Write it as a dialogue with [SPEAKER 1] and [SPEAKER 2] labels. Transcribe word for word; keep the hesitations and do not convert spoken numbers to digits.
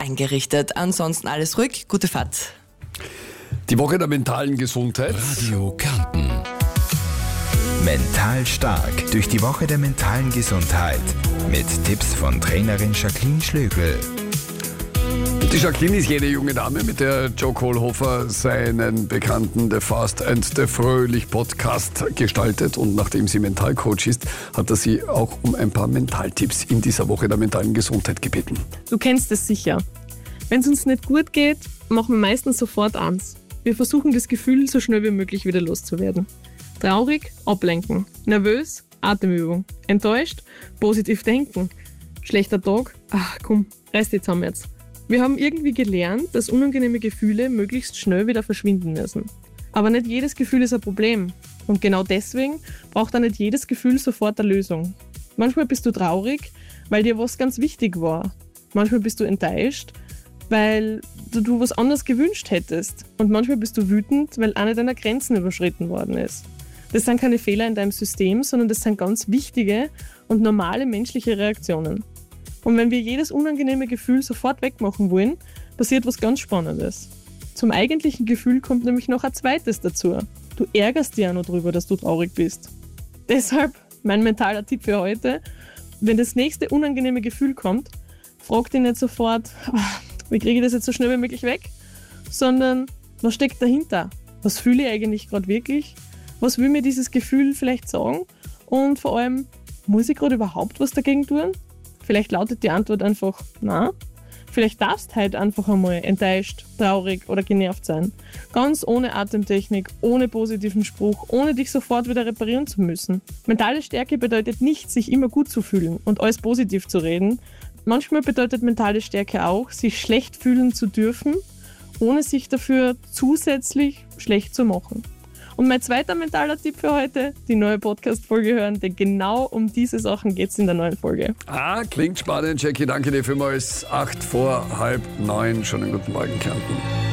[SPEAKER 1] eingerichtet. Ansonsten alles ruhig, gute Fahrt.
[SPEAKER 2] Die Woche der mentalen Gesundheit.
[SPEAKER 3] Radio Kärnten. Mental stark durch die Woche der mentalen Gesundheit. Mit Tipps von Trainerin Jacqueline Schlögl.
[SPEAKER 2] Die Jacqueline ist jene junge Dame, mit der Joe Kohlhofer seinen bekannten The Fast and the Fröhlich Podcast gestaltet. Und nachdem sie Mentalcoach ist, hat er sie auch um ein paar Mentaltipps in dieser Woche der mentalen Gesundheit gebeten.
[SPEAKER 4] Du kennst es sicher. Wenn es uns nicht gut geht, machen wir meistens sofort eins. Wir versuchen das Gefühl so schnell wie möglich wieder loszuwerden. Traurig, ablenken. Nervös, Atemübung. Enttäuscht, positiv denken. Schlechter Tag, ach komm, reiß dich zusammen jetzt. Wir haben irgendwie gelernt, dass unangenehme Gefühle möglichst schnell wieder verschwinden müssen. Aber nicht jedes Gefühl ist ein Problem. Und genau deswegen braucht auch nicht jedes Gefühl sofort eine Lösung. Manchmal bist du traurig, weil dir was ganz wichtig war. Manchmal bist du enttäuscht, weil du, du was anderes gewünscht hättest. Und manchmal bist du wütend, weil eine deiner Grenzen überschritten worden ist. Das sind keine Fehler in deinem System, sondern das sind ganz wichtige und normale menschliche Reaktionen. Und wenn wir jedes unangenehme Gefühl sofort wegmachen wollen, passiert was ganz Spannendes. Zum eigentlichen Gefühl kommt nämlich noch ein zweites dazu. Du ärgerst dich ja noch drüber, dass du traurig bist. Deshalb mein mentaler Tipp für heute: Wenn das nächste unangenehme Gefühl kommt, frag dich nicht sofort, wie kriege ich das jetzt so schnell wie möglich weg, sondern was steckt dahinter? Was fühle ich eigentlich gerade wirklich? Was will mir dieses Gefühl vielleicht sagen? Und vor allem, muss ich gerade überhaupt was dagegen tun? Vielleicht lautet die Antwort einfach nein. Vielleicht darfst du heute einfach einmal enttäuscht, traurig oder genervt sein. Ganz ohne Atemtechnik, ohne positiven Spruch, ohne dich sofort wieder reparieren zu müssen. Mentale Stärke bedeutet nicht, sich immer gut zu fühlen und alles positiv zu reden. Manchmal bedeutet mentale Stärke auch, sich schlecht fühlen zu dürfen, ohne sich dafür zusätzlich schlecht zu machen. Und mein zweiter mentaler Tipp für heute, die neue Podcast-Folge hören, denn genau um diese Sachen geht es in der neuen Folge.
[SPEAKER 2] Ah, klingt spannend, Jackie. Danke dir vielmals. Acht vor halb neun. Schönen guten Morgen, Kärnten.